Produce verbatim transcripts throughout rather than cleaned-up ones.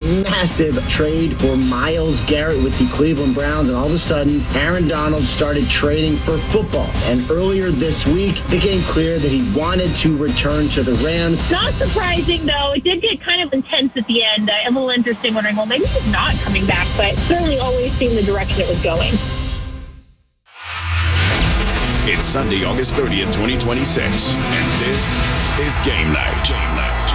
massive trade for Myles Garrett with the Cleveland Browns, and all of a sudden, Aaron Donald started trading for football. And earlier this week, it became clear that he wanted to return to the Rams. Not surprising, though. It did get kind of intense at the end. Uh, a little interesting, wondering, well, maybe he's not coming back, but certainly always seemed the direction it was going. It's Sunday, August thirtieth, twenty twenty-six, and this is Game Night. Game Night.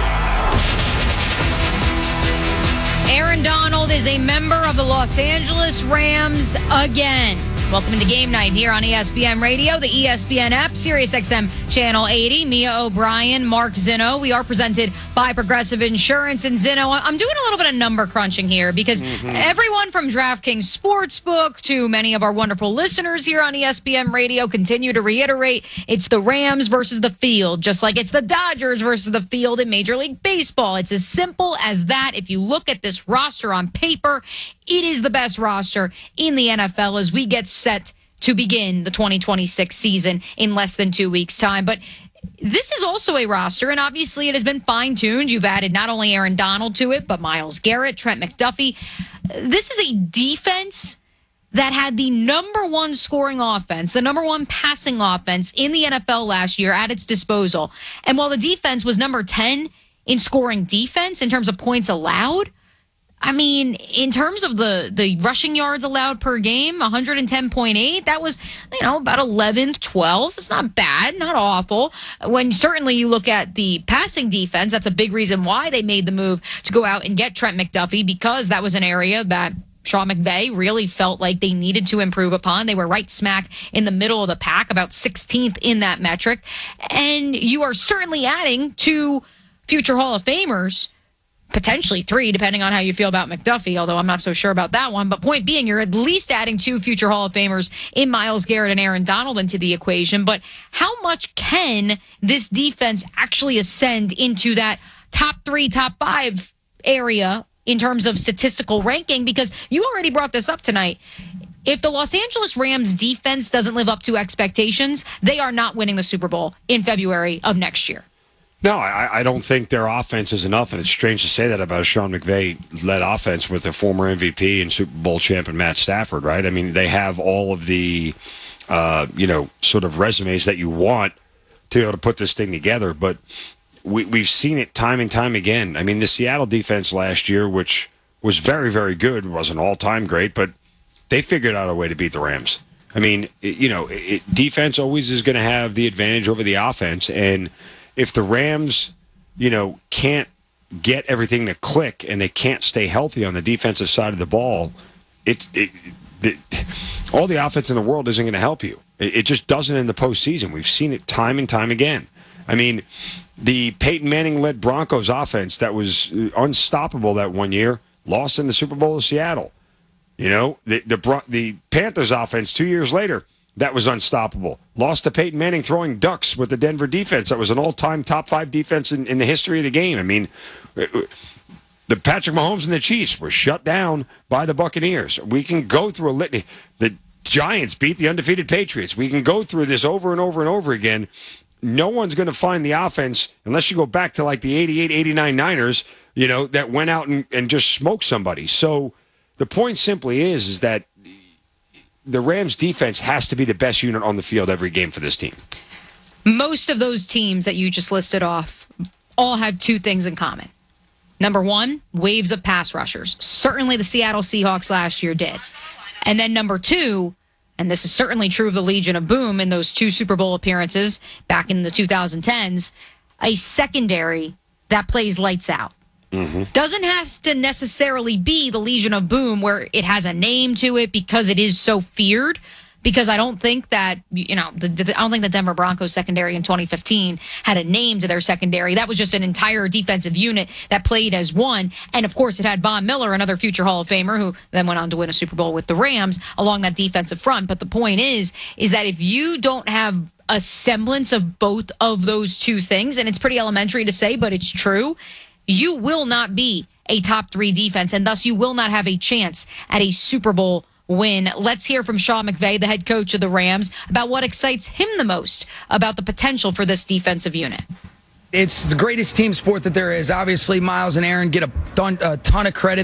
Aaron Donald is a member of the Los Angeles Rams again. Welcome to Game Night here on E S P N Radio, the E S P N app, Sirius X M Channel eighty. Mia O'Brien, Mark Zinno. We are presented by Progressive Insurance. And Zinno, I'm doing a little bit of number crunching here because mm-hmm. everyone from DraftKings Sportsbook to many of our wonderful listeners here on E S P N Radio continue to reiterate it's the Rams versus the field, just like it's the Dodgers versus the field in Major League Baseball. It's as simple as that. If you look at this roster on paper, it is the best roster in the N F L as we get set to begin the twenty twenty-six season in less than two weeks' time. But this is also a roster, and obviously it has been fine-tuned. You've added not only Aaron Donald to it, but Myles Garrett, Trent McDuffie. This is a defense that had the number one scoring offense, the number one passing offense in the N F L last year at its disposal. And while the defense was number ten in scoring defense in terms of points allowed, I mean, in terms of the, the rushing yards allowed per game, one hundred ten point eight, that was, you know, about eleventh, twelfth. It's not bad, not awful. When certainly you look at the passing defense, that's a big reason why they made the move to go out and get Trent McDuffie, because that was an area that Sean McVay really felt like they needed to improve upon. They were right smack in the middle of the pack, about sixteenth in that metric. And you are certainly adding two future Hall of Famers, potentially three, depending on how you feel about McDuffie, although I'm not so sure about that one. But point being, you're at least adding two future Hall of Famers in Myles Garrett and Aaron Donald into the equation. But how much can this defense actually ascend into that top three, top five area in terms of statistical ranking? Because you already brought this up tonight. If the Los Angeles Rams defense doesn't live up to expectations, they are not winning the Super Bowl in February of next year. No, I, I don't think their offense is enough, and it's strange to say that about a Sean McVay-led offense with a former M V P and Super Bowl champion Matt Stafford, right? I mean, they have all of the, uh, you know, sort of resumes that you want to be able to put this thing together, but we, we've seen it time and time again. I mean, the Seattle defense last year, which was very, very good, wasn't all-time great, but they figured out a way to beat the Rams. I mean, it, you know, it, defense always is going to have the advantage over the offense, and if the Rams, you know, can't get everything to click and they can't stay healthy on the defensive side of the ball, it, it, it all the offense in the world isn't going to help you. It, it just doesn't in the postseason. We've seen it time and time again. I mean, the Peyton Manning-led Broncos offense that was unstoppable that one year lost in the Super Bowl of Seattle. You know, the the, the Panthers offense two years later, that was unstoppable. Lost to Peyton Manning throwing ducks with the Denver defense. That was an all-time top five defense in, in the history of the game. I mean, the Patrick Mahomes and the Chiefs were shut down by the Buccaneers. We can go through a litany. The Giants beat the undefeated Patriots. We can go through this over and over and over again. No one's going to find the offense, unless you go back to like the eighty-eight eighty-nine Niners, you know, that went out and, and just smoked somebody. So the point simply is, is that the Rams defense has to be the best unit on the field every game for this team. Most of those teams that you just listed off all have two things in common. Number one, waves of pass rushers. Certainly the Seattle Seahawks last year did. And then number two, and this is certainly true of the Legion of Boom in those two Super Bowl appearances back in the twenty tens, a secondary that plays lights out. Mm-hmm. Doesn't have to necessarily be the Legion of Boom where it has a name to it because it is so feared. Because I don't think that, you know, the, the, I don't think the Denver Broncos secondary in twenty fifteen had a name to their secondary. That was just an entire defensive unit that played as one. And, of course, it had Von Miller, another future Hall of Famer, who then went on to win a Super Bowl with the Rams along that defensive front. But the point is, is that if you don't have a semblance of both of those two things, and it's pretty elementary to say, but it's true, you will not be a top three defense, and thus you will not have a chance at a Super Bowl win. Let's hear from Sean McVay, the head coach of the Rams, about what excites him the most about the potential for this defensive unit. It's the greatest team sport that there is. Obviously, Myles and Aaron get a ton, a ton of credit.